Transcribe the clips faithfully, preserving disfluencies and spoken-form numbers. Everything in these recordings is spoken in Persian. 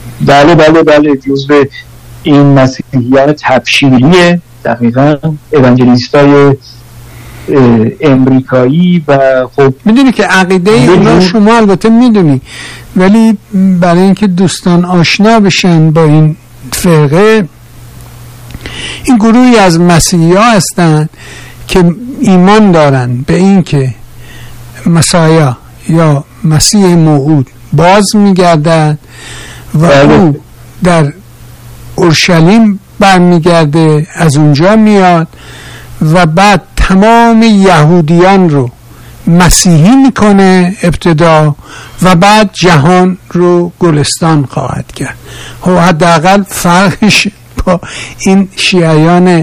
بله بله بله جزو این مسیحیان تبشیریه، دقیقاً اوانجلیستای امریکایی. و خب میدونی که عقیده اینا شما البته میدونی، ولی برای اینکه دوستان آشنا بشن با این فرقه، این گروهی از مسیحی ها هستن که ایمان دارن به این که مسیح یا مسیح موعود باز میگردد و او در اورشلیم برمیگرده، از اونجا میاد و بعد تمام یهودیان رو مسیحی میکنه ابتدا و بعد جهان رو گلستان خواهد کرد. و حداقل فرقش با این شیعیان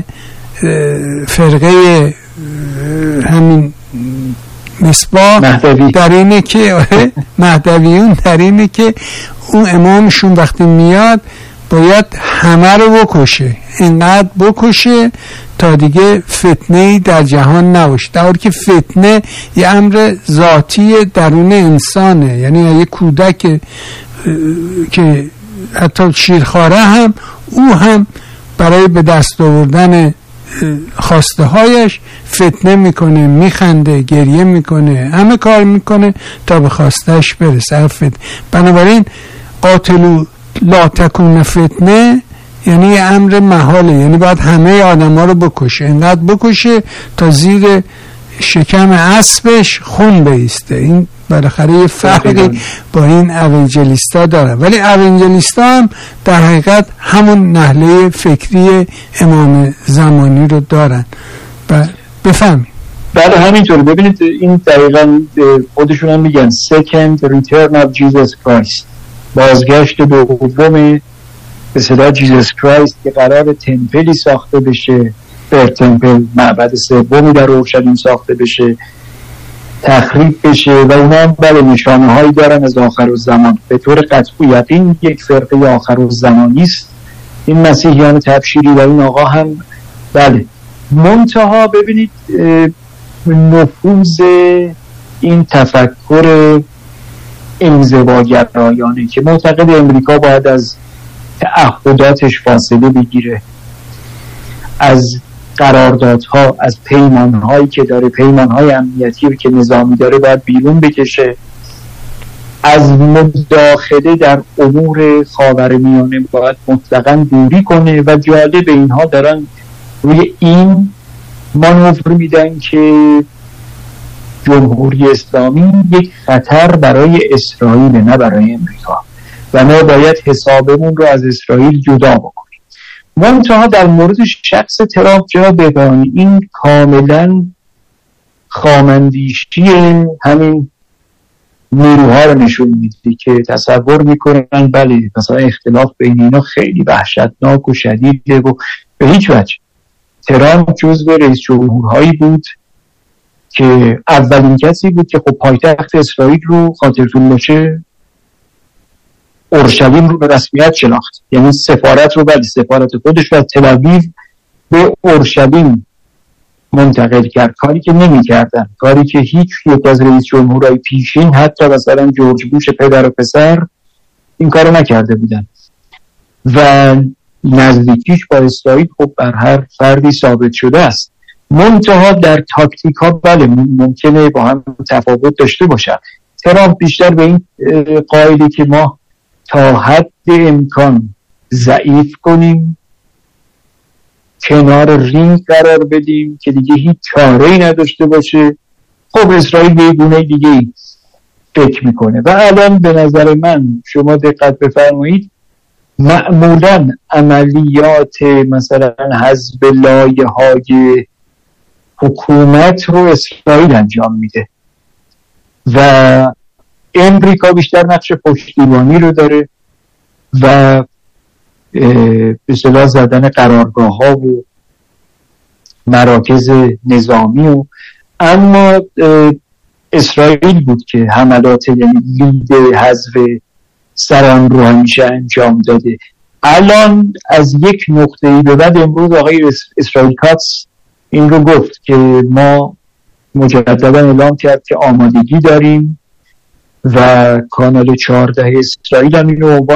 فرقه همین مصباح در اینه که مهدویون در اینه که اون امامشون وقتی میاد باید همه رو بکشه، اینقدر بکشه تا دیگه فتنه‌ای در جهان نباشه، در حالی که فتنه یه امر ذاتی درون انسانه. یعنی یه کودک که حتی شیرخواره هم، او هم برای به دست آوردن خواسته هایش فتنه میکنه، میخنده، گریه میکنه، همه کار میکنه تا به خواستهش برسه. بنابراین قاتلو لا تکون فتنه یعنی یه امر محاله، یعنی باید همه آدم ها رو بکشه، اینقدر بکشه تا زیر شکم اسبش خون بیسته. این بالاخره یه فرقی با این اونجلیستا داره، ولی اونجلیستا هم در حقیقت همون نحله فکری امام زمانی رو دارن. بفهمید. بله همینطور. ببینید این دقیقا خودشون هم میگن second return of Jesus Christ، بازگشت دوم به صدا جیزس کرایست که قرار تمپلی ساخته بشه، بر تمپل معبد سومی در اورشلیم ساخته بشه، تخریب بشه و اونا هم بله نشانه هایی دارن از آخر الزمان. به طور قطع و یقین یک فرقه آخر الزمانی است این مسیحیان تبشیری و این آقا هم بله. منتها ببینید نفوذ این تفکر انزواگرایانه که معتقد امریکا باید از تعهداتش فاصله بگیره، از قراردادها، از پیمانهایی که داره، پیمانهای امنیتی که نظامی داره باید بیرون بکشه، از مداخله در امور خاورمیانه باید مطلقاً دوری کنه. و جالب اینها دارن روی این مانور میدن که جمهوری اسلامی یک خطر برای اسرائیل نه برای امریکا و ما باید حسابمون رو از اسرائیل جدا بکنیم. منتها در مورد شخص ترامپ جا ببانی این کاملا خامندیشی همین نیروها رو نشون میده که تصور میکنن بله مثلا اختلاف بین اینا خیلی وحشتناک و شدیده و به هیچ وجه. ترامپ جزو رئیس جمهورهایی بود که اولین کسی بود که خب پایتخت اسرائیل رو خاطرتون باشه اورشلیم رو به رسمیت شناخت، یعنی سفارت رو بعد سفارت خودش و تل آویو به اورشلیم منتقل کرد، کاری که نمی کردن، کاری که هیچ یک از رئیس جمهورهای پیشین حتی مثلا جورج بوش پدر و پسر این کارو نکرده بودن. و نزدیکیش با اسرائیل خب بر هر فردی ثابت شده است. منتها در تاکتیک ها بله ممکنه با هم تفاوت داشته باشن. ترامپ بیشتر به این قائلی که ما تا حد امکان ضعیف کنیم، کنار رینگ قرار بدیم که دیگه هیچ چاره‌ای نداشته باشه. خب اسرائیل به گونه دیگه فکر میکنه و الان به نظر من شما دقت بفرمایید معمولا عملیات مثلا حزب لایه های حکومت رو اسرائیل انجام میده و امریکا بیشتر نقش پشتیبانی رو داره و به اصطلاح زدن قرارگاه ها و مراکز نظامی و اما اسرائیل بود که حملات یعنی لید حذف سران رو همیشه انجام داده. الان از یک نقطه‌ای به بعد امروز آقای اسرائیل کاتس این رو گفت که ما مجددا اعلام کرد که آمادگی داریم و کانال چهارده اسرائیل هم این رو